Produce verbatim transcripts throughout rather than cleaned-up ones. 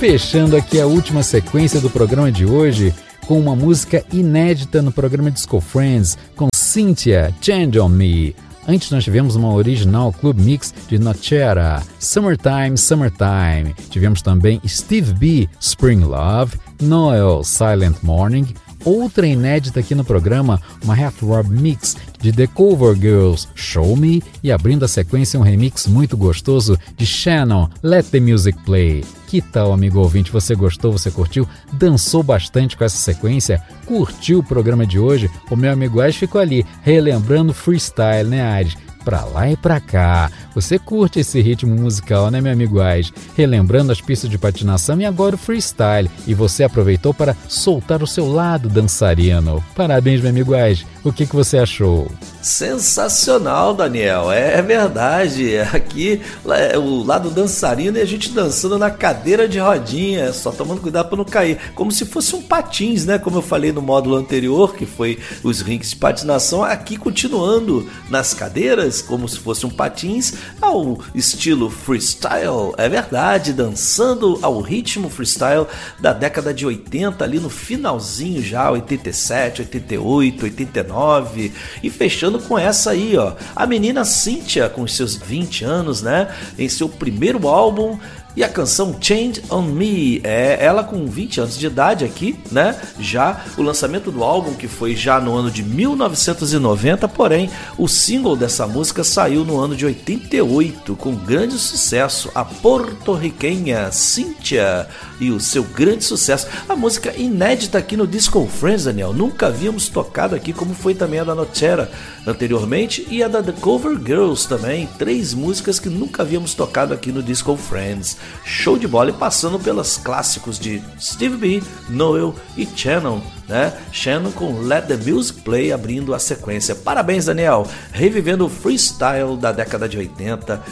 Fechando aqui a última sequência do programa de hoje com uma música inédita no programa Disco Friends, com Cynthia, Change on Me. Antes nós tivemos uma original Club Mix de Notchera, Summertime, Summertime. Tivemos também Steve B, Spring Love, Noel, Silent Morning. Outra inédita aqui no programa, uma Half Rob Mix de The Cover Girls, Show Me, e abrindo a sequência um remix muito gostoso de Shannon, Let the Music Play. Que tal, amigo ouvinte? Você gostou? Você curtiu? Dançou bastante com essa sequência? Curtiu o programa de hoje? O meu amigo Aires ficou ali, relembrando freestyle, né, Aires? Pra lá e pra cá. Você curte esse ritmo musical, né, meu amigo Aires? Relembrando as pistas de patinação e agora o freestyle. E você aproveitou para soltar o seu lado dançarino. Parabéns, meu amigo Aires. O que, que você achou? Sensacional, Daniel. É, é verdade. Aqui é o lado dançarino e a gente dançando na cadeira de rodinha, só tomando cuidado para não cair. Como se fosse um patins, né? Como eu falei no módulo anterior, que foi os rinks de patinação. Aqui continuando nas cadeiras, como se fosse um patins, ao estilo freestyle. É verdade, dançando ao ritmo freestyle da década de oitenta, ali no finalzinho já, oitenta e sete, oitenta e oito, oitenta e nove, e fechando com essa aí, ó, a menina Cynthia com os seus vinte anos, né, em seu primeiro álbum. E a canção Change on Me, é ela com vinte anos de idade aqui, né? Já o lançamento do álbum, que foi já no ano de mil novecentos e noventa, porém o single dessa música saiu no ano de oitenta e oito, com grande sucesso, a porto-riquenha Cynthia e o seu grande sucesso. A música inédita aqui no Disco Friends, Daniel, nunca havíamos tocado aqui, como foi também a da Notchera anteriormente e a da The Cover Girls também, três músicas que nunca havíamos tocado aqui no Disco Friends. Show de bola, e passando pelos clássicos de Steve B, Noel e Shannon, né? Shannon com Let the Music Play abrindo a sequência. Parabéns, Daniel, revivendo o freestyle da década de oitenta,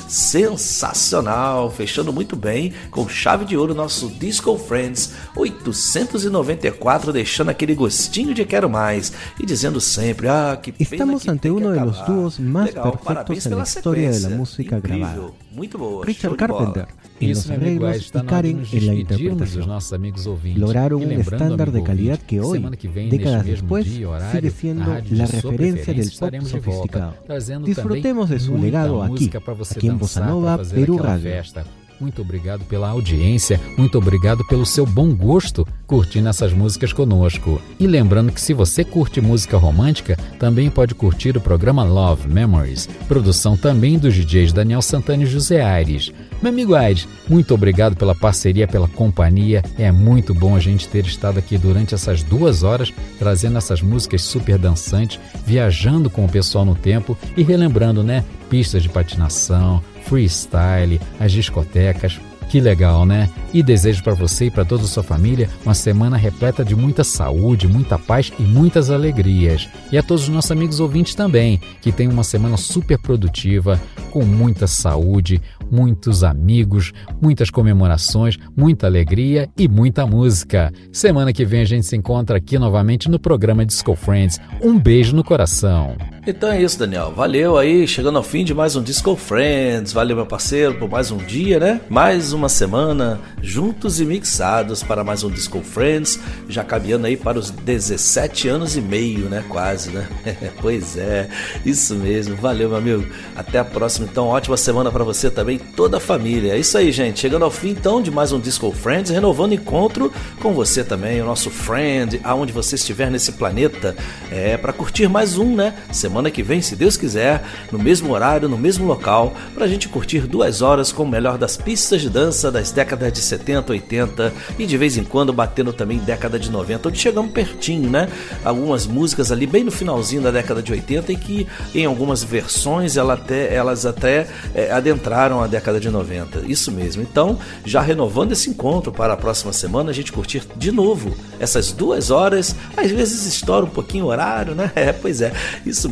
sensacional, fechando muito bem com chave de ouro nosso Disco Friends oitocentos e noventa e quatro, deixando aquele gostinho de quero mais e dizendo sempre, ah, que pena. Estamos que ante uno de los dúos más Legal, perfectos en la historia de la música incrível, grabada. Muito boa, Richard Carpenter en los Isso, meu amigo, arreglos está y na hora de Karen nos en la despedirmos dos interpretación. nossos amigos ouvintes. Lograron E un lembrando, estándar de amigo calidad ouvinte, que hoy, semana que vem, décadas neste mesmo después, dia e horário, sigue na siendo rádio la de sua referencia del preferência, pop estaremos de volta, sofisticado. trazendo Disfrutemos também de su muita legado aquí, música para você aquí en dançar, Bossa Nova, para fazer Peru aquela Radio. festa. Muito obrigado pela audiência, muito obrigado pelo seu bom gosto curtindo essas músicas conosco. E lembrando que se você curte música romântica, também pode curtir o programa Love Memories, produção também dos D Js Daniel Santana e José Aires. Meu amigo Aires, muito obrigado pela parceria, pela companhia. É muito bom a gente ter estado aqui durante essas duas horas, trazendo essas músicas super dançantes, viajando com o pessoal no tempo e relembrando, né, pistas de patinação, freestyle, as discotecas. Que legal, né? E desejo para você e para toda a sua família uma semana repleta de muita saúde, muita paz e muitas alegrias. E a todos os nossos amigos ouvintes também, que tenham uma semana super produtiva, com muita saúde, muitos amigos, muitas comemorações, muita alegria e muita música. Semana que vem a gente se encontra aqui novamente no programa Disco Friends. Um beijo no coração. Então é isso, Daniel. Valeu aí, chegando ao fim de mais um Disco Friends. Valeu, meu parceiro, por mais um dia, né? Mais uma semana juntos e mixados para mais um Disco Friends. Já caminhando aí para os dezessete anos e meio, né? Quase, né? Pois é, isso mesmo. Valeu, meu amigo. Até a próxima, então. Ótima semana para você também, toda a família. É isso aí, gente. Chegando ao fim, então, de mais um Disco Friends. Renovando o encontro com você também, o nosso friend, aonde você estiver nesse planeta. É, para curtir mais um, né? Semana que vem, se Deus quiser, no mesmo horário, no mesmo local, pra gente curtir duas horas com o melhor das pistas de dança das décadas de setenta, oitenta e de vez em quando batendo também década de noventa, onde chegamos pertinho, né? Algumas músicas ali bem no finalzinho da década de oitenta e que em algumas versões ela até, elas até é, adentraram a década de noventa. Isso mesmo. Então, já renovando esse encontro para a próxima semana, a gente curtir de novo essas duas horas. Às vezes estoura um pouquinho o horário, né? É, pois é, isso mesmo.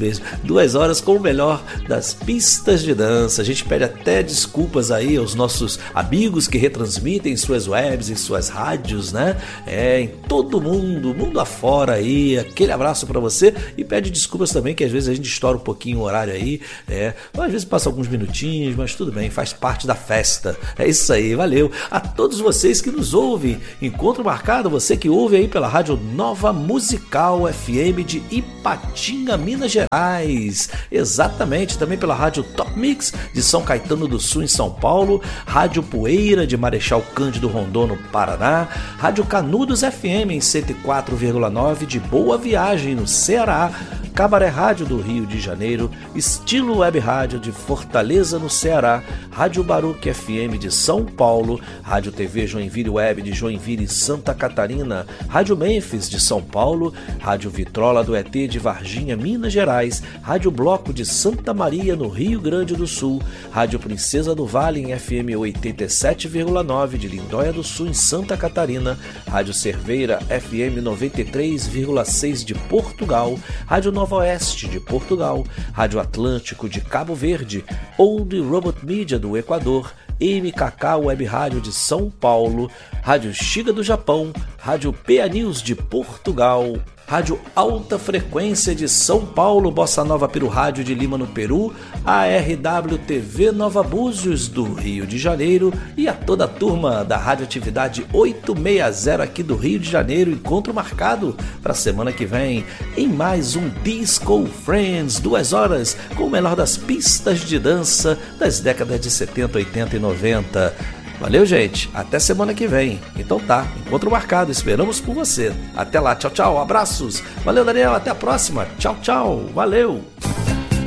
mesmo. Duas horas com o melhor das pistas de dança. A gente pede até desculpas aí aos nossos amigos que retransmitem em suas webs, em suas rádios, né? É, em todo mundo, mundo afora aí. Aquele abraço pra você e pede desculpas também que às vezes a gente estoura um pouquinho o horário aí. É, às vezes passa alguns minutinhos, mas tudo bem, faz parte da festa. É isso aí, valeu. A todos vocês que nos ouvem, encontro marcado, você que ouve aí pela Rádio Nova Musical F M de Ipatinga, Minas Gerais. Exatamente, também pela Rádio Top Mix de São Caetano do Sul, em São Paulo. Rádio Poeira de Marechal Cândido Rondon, no Paraná. Rádio Canudos F M em cento e quatro vírgula nove de Boa Viagem, no Ceará. Cabaré Rádio do Rio de Janeiro, Estilo Web Rádio de Fortaleza, no Ceará, Rádio Baruque F M de São Paulo, Rádio T V Joinville Web de Joinville, Santa Catarina, Rádio Memphis de São Paulo, Rádio Vitrola do E T de Varginha, Minas Gerais, Rádio Bloco de Santa Maria, no Rio Grande do Sul, Rádio Princesa do Vale em F M oitenta e sete vírgula nove de Lindóia do Sul, em Santa Catarina, Rádio Cerveira F M noventa e três vírgula seis de Portugal, Rádio Nova Oeste de Portugal, Rádio Atlântico de Cabo Verde, Old Robot Media do Equador, M K K Web Rádio de São Paulo, Rádio Shiga do Japão, Rádio P A News de Portugal, Rádio Alta Frequência de São Paulo, Bossa Nova Peru Rádio de Lima, no Peru, a R W T V Nova Búzios do Rio de Janeiro e a toda a turma da Radioatividade oitocentos e sessenta aqui do Rio de Janeiro. Encontro marcado para a semana que vem em mais um Disco Friends, duas horas com o melhor das pistas de dança das décadas de setenta, oitenta e noventa. Valeu, gente. Até semana que vem. Então tá, encontro marcado. Esperamos por você. Até lá. Tchau, tchau. Abraços. Valeu, Daniel. Até a próxima. Tchau, tchau. Valeu.